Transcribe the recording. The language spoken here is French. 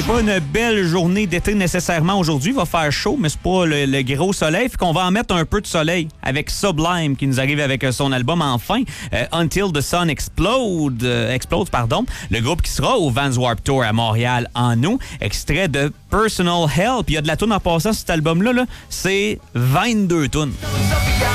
C'est pas une belle journée d'été nécessairement aujourd'hui. Il va faire chaud, mais c'est pas le gros soleil. Fait qu'on va en mettre un peu de soleil avec Sublime qui nous arrive avec son album enfin, Until the Sun Explode, le groupe qui sera au Vans Warped Tour à Montréal en août. Extrait de Personal Help. Il y a de la toune en passant sur cet album-là. Là. C'est 22 tounes.